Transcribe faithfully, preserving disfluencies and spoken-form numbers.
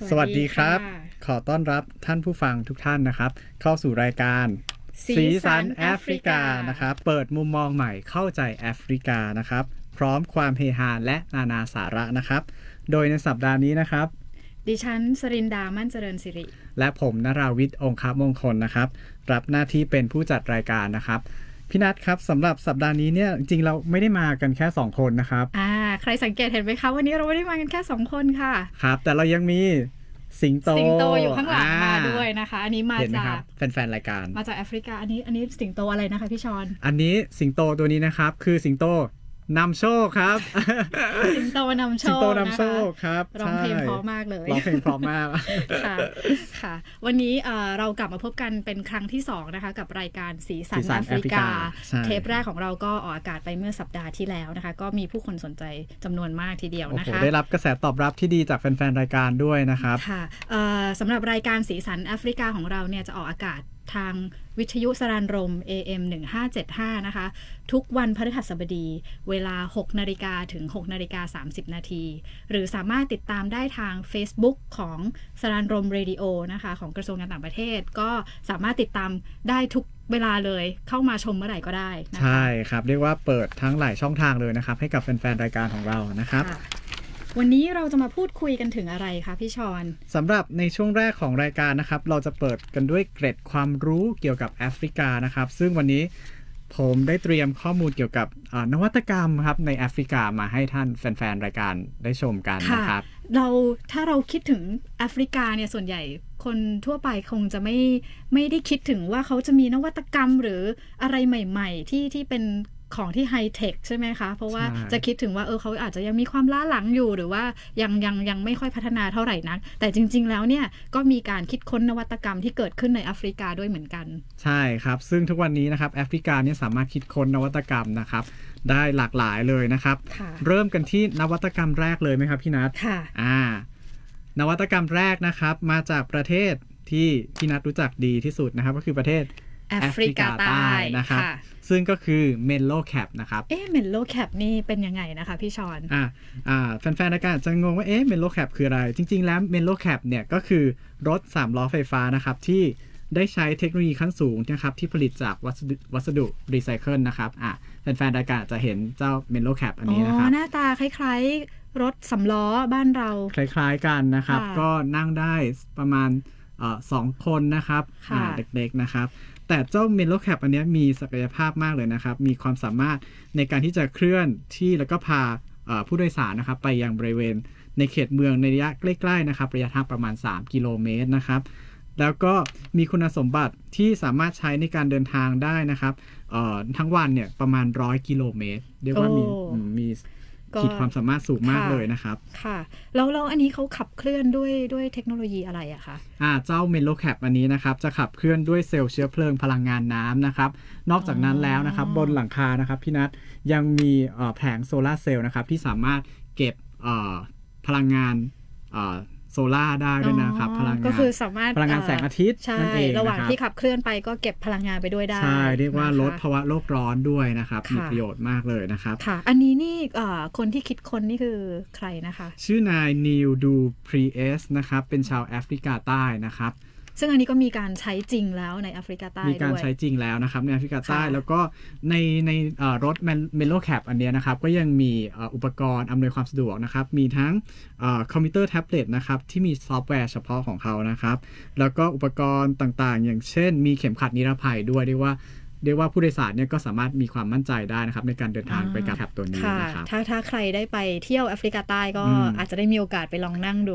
สวัสดีครับขอต้อนรับท่านผู้ฟังทุกท่านนะครับเข้าสู่รายการสีสันแอฟริกานะครับเปิดมุมมองใหม่เข้าใจแอฟริกานะครับพร้อมความเฮฮาและนานาสาระนะครับโดยในสัปดาห์นี้นะครับดิฉันสรินดามั่นเจริญสิริและผมนราวิทย์องคมงคลนะครับรับหน้าที่เป็นผู้จัดรายการนะครับพี่นัทครับสำหรับสัปดาห์นี้เนี่ยจริงๆเราไม่ได้มากันแค่สองคนนะครับอ่าใครสังเกตเห็นไหมคะวันนี้เราไม่ได้มากันแค่สองคนค่ะครับแต่เรายังมีสิงโตสิงโตอยู่ข้างหลังมาด้วยนะคะอันนี้มาจากแฟนๆรายการมาจากแอฟริกาอันนี้อันนี้สิงโตอะไรนะคะพี่ชอนอันนี้สิงโตตัวนี้นะครับคือสิงโตนำโชคครับสิงโตนำโชคสิงโตนำโชคครับร้องเพลงเพราะมากเลยร้องเพลงเพราะมากค่ะค่ะวันนี้เรากลับมาพบกันเป็นครั้งที่สองนะคะกับรายการสีสันแอฟริกาเทปแรกของเราก็ออกอากาศไปเมื่อสัปดาห์ที่แล้วนะคะก็มีผู้คนสนใจจำนวนมากทีเดียวนะคะได้รับกระแสตอบรับที่ดีจากแฟนๆรายการด้วยนะครับค่ะสำหรับรายการสีสันแอฟริกาของเราเนี่ยจะออกอากาศทางวิทยุสรานรม เอ เอ็ม หนึ่งห้าเจ็ดห้านะคะทุกวันพฤหัสบดีเวลา หกนาฬิกา ถึง หกนาฬิกาสามสิบนาทีหรือสามารถติดตามได้ทาง Facebook ของสรานรมเรดิโอนะคะของกระทรวงการต่างประเทศก็สามารถติดตามได้ทุกเวลาเลยเข้ามาชมเมื่อไหร่ก็ได้นะคะใช่ครับเรียกว่าเปิดทั้งหลายช่องทางเลยนะครับให้กับแฟนๆรายการของเรานะครับวันนี้เราจะมาพูดคุยกันถึงอะไรคะพี่ชอนสำหรับในช่วงแรกของรายการนะครับเราจะเปิดกันด้วยเกร็ดความรู้เกี่ยวกับแอฟริกานะครับซึ่งวันนี้ผมได้เตรียมข้อมูลเกี่ยวกับนวัตกรรมครับในแอฟริกามาให้ท่านแฟนๆรายการได้ชมกันนะครับเราถ้าเราคิดถึงแอฟริกาเนี่ยส่วนใหญ่คนทั่วไปคงจะไม่ไม่ได้คิดถึงว่าเขาจะมีนวัตกรรมหรืออะไรใหม่ๆที่ที่เป็นของที่ไฮเทคใช่ไหมคะเพราะว่าจะคิดถึงว่าเออเขาอาจจะยังมีความล้าหลังอยู่หรือว่ายังยังยังไม่ค่อยพัฒนาเท่าไหร่นักแต่จริงๆแล้วเนี่ยก็มีการคิดค้นนวัตกรรมที่เกิดขึ้นในแอฟริกาด้วยเหมือนกันใช่ครับซึ่งทุกวันนี้นะครับแอฟริกาเนี่ยสามารถคิดค้นนวัตกรรมนะครับได้หลากหลายเลยนะครับเริ่มกันที่นวัตกรรมแรกเลยไหมครับพี่นัทค่ะอ่านวัตกรรมแรกนะครับมาจากประเทศที่พี่นัทรู้จักดีที่สุดนะครับก็คือประเทศแอฟริกาใต้นะครับซึ่งก็คือ Menlo Cap นะครับเอ๊ะ Menlo Cap นี่เป็นยังไงนะคะพี่ชอนอ่าอ่าแฟนๆรายการจะงงว่าเอ๊ะ Menlo Cap คืออะไรจริงๆแล้ว Menlo Cap เนี่ยก็คือรถสามล้อไฟฟ้านะครับที่ได้ใช้เทคโนโลยีขั้นสูงนะครับที่ผลิตจากวัสดุวัสดุรีไซเคิลนะครับอ่าแฟนๆรายการจะเห็นเจ้า Menlo Cap อันนี้นะครับอ๋อหน้าตาคล้ายๆรถสำล้อบ้านเราคล้ายๆกันนะครับก็นั่งได้ประมาณเอ่อสองคนนะครับอ่าเด็กๆนะครับแต่เจ้า Menlo Cap อันนี้มีศักยภาพมากเลยนะครับมีความสามารถในการที่จะเคลื่อนที่แล้วก็พาผู้โดยสารนะครับไปยังบริเวณในเขตเมืองในระยะใกล้ๆนะครับระยะทางประมาณสามกิโลเมตรนะครับแล้วก็มีคุณสมบัติที่สามารถใช้ในการเดินทางได้นะครับทั้งวันเนี่ยประมาณหนึ่งร้อยกิโลเมตรเรียกว่ามีมีขีดความสามารถสูงมากเลยนะครับค่ะแล้วแล้วอันนี้เขาขับเคลื่อนด้วยด้วยเทคโนโลยีอะไรอะคะอ่าเจ้า Menlo Cap อันนี้นะครับจะขับเคลื่อนด้วยเซลล์เชื้อเพลิงพลังงานน้ำนะครับนอกจากนั้นแล้วนะครับบนหลังคานะครับพี่นัทยังมีแผงโซลาร์เซลล์นะครับที่สามารถเก็บพลังงานโซล่าได้ด้วยนะครับพลังงานก็คือสามารถพลังงานแสงอาทิตย์นั่นเองระหว่างที่ขับเคลื่อนไปก็เก็บพลังงานไปด้วยได้ใช่เรียกว่าลดภาวะโลกร้อนด้วยนะครับมีประโยชน์มากเลยนะครับค่ะอันนี้นี่คนที่คิดค้นนี่คือใครนะคะชื่อนายนิลดูพรีเอสนะครับเป็นชาวแอฟริกาใต้นะครับซึ่งอันนี้ก็มีการใช้จริงแล้วในแอฟริกาใต้มีการใช้จริงแล้วนะครับในแอฟริกาใต้แล้วก็ในในรถ Menlo Cap อันนี้นะครับก็ยังมีอุปกรณ์อำนวยความสะดวกนะครับมีทั้งคอมพิวเตอร์แท็บเล็ตนะครับที่มีซอฟต์แวร์เฉพาะของเขานะครับแล้วก็อุปกรณ์ต่างๆอย่างเช่นมีเข็มขัดนิรภัยด้วยเรียกว่าเรียกว่าผู้โดยสารเนี่ยก็สามารถมีความมั่นใจได้นะครับในการเดินทางไปกับแคปตัวนี้นะครับถ้าถ้าใครได้ไปเที่ยวแอฟริกาใต้ก็อาจจะได้มีโอกาสไปลองนั่งดู